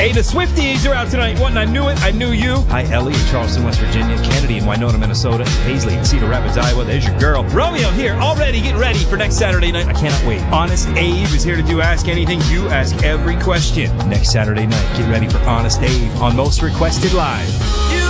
Hey, the Swifties are out tonight. One, I knew it. I knew you. Hi, Ellie in Charleston, West Virginia. Kennedy in Winona, Minnesota. Paisley in Cedar Rapids, Iowa. There's your girl. Romeo here, already getting ready for next Saturday night. I cannot wait. Honest Abe is here to do Ask Anything. You ask every question. Next Saturday night, get ready for Honest Abe on Most Requested Live.